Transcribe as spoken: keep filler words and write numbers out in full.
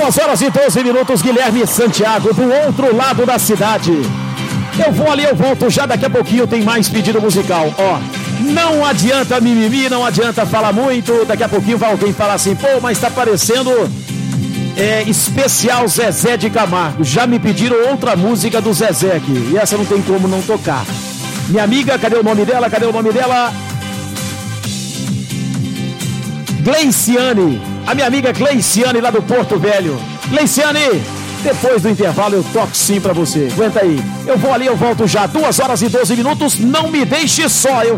Duas horas e doze minutos, Guilherme Santiago, do outro lado da cidade. Eu vou ali, eu volto já daqui a pouquinho, tem mais pedido musical. Ó, não adianta mimimi, não adianta falar muito. Daqui a pouquinho vai alguém falar assim, pô, mas tá parecendo é, especial Zezé de Camargo. Já me pediram outra música do Zezé aqui, e essa não tem como não tocar. Minha amiga, cadê o nome dela? Cadê o nome dela? Gleiciane, a minha amiga Gleiciane lá do Porto Velho. Gleiciane, depois do intervalo eu toco sim pra você. Aguenta aí, eu vou ali, eu volto já. Duas horas e doze minutos, não me deixe só. Eu